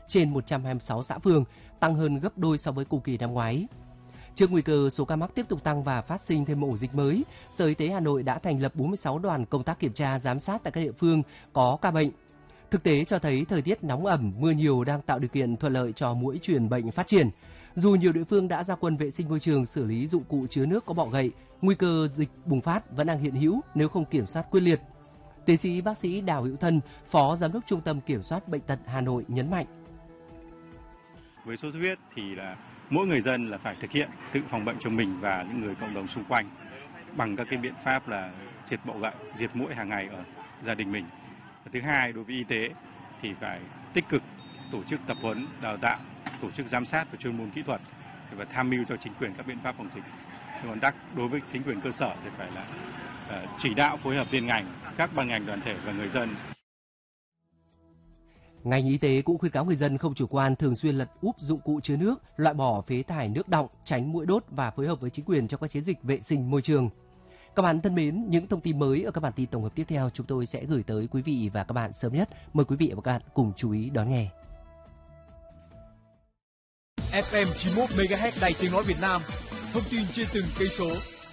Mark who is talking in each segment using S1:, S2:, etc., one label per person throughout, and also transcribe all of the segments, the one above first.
S1: trên 126 xã phường, tăng hơn gấp đôi so với cùng kỳ năm ngoái. Trước nguy cơ số ca mắc tiếp tục tăng và phát sinh thêm ổ dịch mới, Sở Y tế Hà Nội đã thành lập 46 đoàn công tác kiểm tra giám sát tại các địa phương có ca bệnh. Thực tế cho thấy thời tiết nóng ẩm, mưa nhiều đang tạo điều kiện thuận lợi cho muỗi truyền bệnh phát triển. Dù nhiều địa phương đã ra quân vệ sinh môi trường, xử lý dụng cụ chứa nước có bọ gậy, nguy cơ dịch bùng phát vẫn đang hiện hữu nếu không kiểm soát quyết liệt. Tiến sĩ bác sĩ Đào Hữu Thân, Phó Giám đốc Trung tâm Kiểm soát Bệnh tật Hà Nội nhấn mạnh.
S2: Với sốt xuất huyết thì là mỗi người dân là phải thực hiện tự phòng bệnh cho mình và những người cộng đồng xung quanh bằng các cái biện pháp là diệt bọ gậy, diệt muỗi hàng ngày ở gia đình mình. Thứ hai, đối với y tế thì phải tích cực tổ chức tập huấn, đào tạo, tổ chức giám sát và chuyên môn kỹ thuật và tham mưu cho chính quyền các biện pháp phòng dịch. Còn đối với chính quyền cơ sở thì phải là chỉ đạo phối hợp liên ngành, các ban ngành đoàn thể và người dân.
S1: Ngành y tế cũng khuyến cáo người dân không chủ quan, thường xuyên lật úp dụng cụ chứa nước, loại bỏ phế thải nước đọng, tránh muỗi đốt và phối hợp với chính quyền trong các chiến dịch vệ sinh môi trường. Các bạn thân mến, những thông tin mới ở các bản tin tổng hợp tiếp theo chúng tôi sẽ gửi tới quý vị và các bạn sớm nhất. Mời quý vị và các bạn cùng chú ý đón nghe.
S3: FM 91 MHz Đài Tiếng nói Việt Nam. Thông tin trên từng cây số.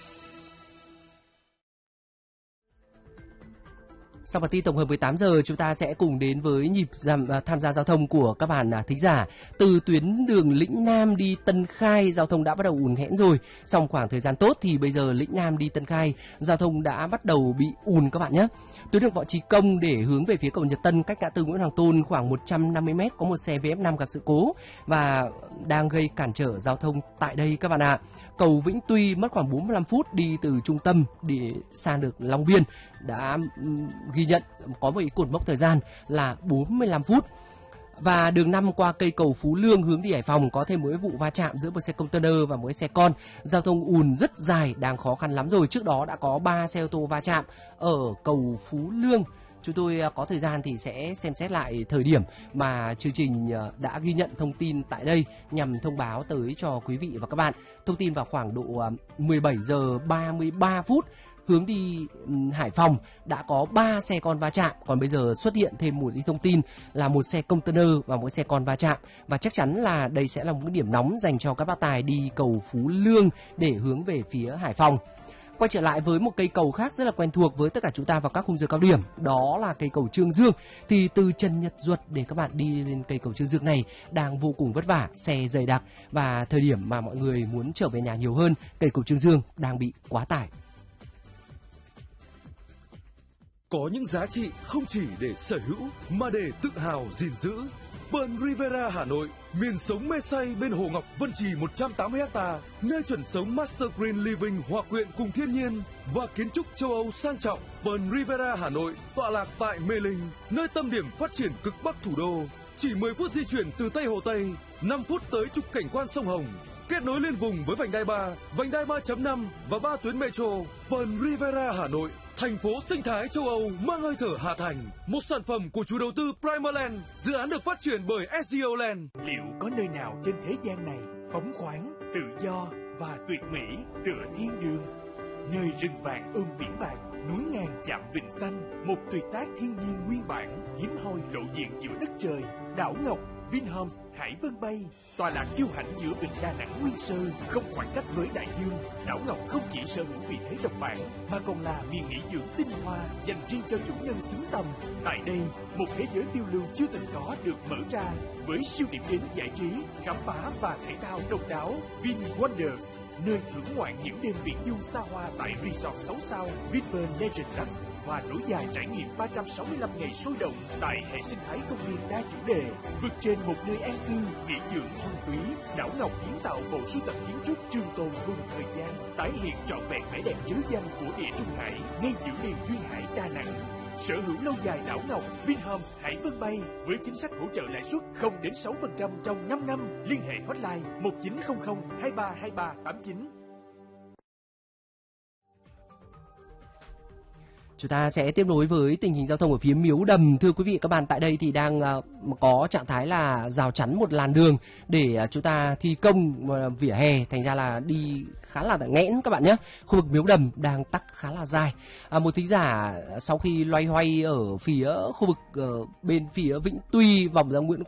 S1: Sau bản tin tổng hợp 18 giờ, chúng ta sẽ cùng đến với nhịp tham gia giao thông của các bạn thính giả. Từ tuyến đường Lĩnh Nam đi Tân Khai, giao thông đã bắt đầu ùn nghẽn rồi. Sau khoảng thời gian tốt thì bây giờ Lĩnh Nam đi Tân Khai, giao thông đã bắt đầu bị ùn các bạn nhé. Tuyến đường Võ Trí Công để hướng về phía cầu Nhật Tân, cách ngã tư Nguyễn Hoàng Tôn khoảng 150 m có một xe VF5 gặp sự cố và đang gây cản trở giao thông tại đây các bạn ạ. Cầu Vĩnh Tuy mất khoảng 45 phút đi từ trung tâm để sang được Long Biên đã ghi nhận có một cột mốc thời gian là 45 phút. Và đường 5 qua cây cầu Phú Lương hướng đi Hải Phòng có thêm một vụ va chạm giữa một xe container và một xe con. Giao thông ùn rất dài, đang khó khăn lắm rồi. Trước đó đã có 3 xe ô tô va chạm ở cầu Phú Lương. Chúng tôi có thời gian thì sẽ xem xét lại thời điểm mà chương trình đã ghi nhận thông tin tại đây nhằm thông báo tới cho quý vị và các bạn. Thông tin vào khoảng độ 17 giờ 33 phút hướng đi Hải Phòng đã có 3 xe con va chạm, còn bây giờ xuất hiện thêm một thông tin là một xe container và một xe con va chạm, và chắc chắn là đây sẽ là một cái điểm nóng dành cho các bác tài đi cầu Phú Lương để hướng về phía Hải Phòng. Quay trở lại với một cây cầu khác rất là quen thuộc với tất cả chúng ta vào các khung giờ cao điểm, đó là cây cầu Chương Dương. Thì từ Trần Nhật Duật để các bạn đi lên cây cầu Chương Dương này đang vô cùng vất vả, xe dày đặc, và thời điểm mà mọi người muốn trở về nhà nhiều hơn, cây cầu Chương Dương đang bị quá tải.
S4: Có những giá trị không chỉ để sở hữu mà để tự hào gìn giữ. Bơn Rivera Hà Nội, miền sống mê say bên Hồ Ngọc Vân Trì 180 ha, nơi chuẩn sống Master Green Living hòa quyện cùng thiên nhiên và kiến trúc châu Âu sang trọng. Bơn Rivera Hà Nội tọa lạc tại Mê Linh, nơi tâm điểm phát triển cực bắc thủ đô. Chỉ 10 phút di chuyển từ Tây Hồ Tây, 5 phút tới trục cảnh quan sông Hồng. Kết nối liên vùng với vành đai 3, vành đai 3.5 và 3 tuyến metro. Bơn Rivera Hà Nội, thành phố sinh thái châu Âu mang hơi thở Hà Thành, một sản phẩm của chủ đầu tư Primaland. Dự án được phát triển bởi SGO Land.
S5: Liệu có nơi nào trên thế gian này phóng khoáng, tự do và tuyệt mỹ tựa thiên đường? Nơi rừng vàng ôm biển bạc, núi ngàn chạm vịnh xanh, một tuyệt tác thiên nhiên nguyên bản, hiếm hoi lộ diện giữa đất trời. Đảo Ngọc, Vinhomes Hải Vân Bay, tọa lạc kiêu hãnh giữa vịnh Đà Nẵng nguyên sơ, không khoảng cách với đại dương. Đảo Ngọc không chỉ sở hữu vị thế độc bản mà còn là miền nghỉ dưỡng tinh hoa dành riêng cho chủ nhân xứng tầm. Tại đây, một thế giới phiêu lưu chưa từng có được mở ra với siêu điểm đến giải trí, khám phá và thể thao độc đáo. Vin Wonders, nơi thưởng ngoạn những đêm viễn du xa hoa tại resort 6 sao Vinpearl Legend Lux và nối dài trải nghiệm 365 ngày sôi động tại hệ sinh thái công viên đa chủ đề. Vượt trên một nơi an cư, nghỉ dưỡng thuần túy, Đảo Ngọc kiến tạo bộ sưu tập kiến trúc trường tồn cùng thời gian, tái hiện trọn vẹn vẻ đẹp trứ danh của địa Trung Hải ngay giữa miền duyên hải Đà Nẵng. Sở hữu lâu dài Đảo Ngọc, Vinhomes Hải Vân Bay với chính sách hỗ trợ lãi suất 0 đến 6% trong 5 năm. Liên hệ hotline 1900 23 23 89.
S1: Chúng ta sẽ tiếp nối với tình hình giao thông ở phía Miếu Đầm. Thưa quý vị các bạn, tại đây thì đang có trạng thái là rào chắn một làn đường để chúng ta thi công vỉa hè, thành ra là đi khá là nghẽn các bạn nhé. Khu vực Miếu Đầm đang tắc khá là dài. Một thính giả sau khi loay hoay ở phía khu vực bên phía Vĩnh Tuy vòng ra Nguyễn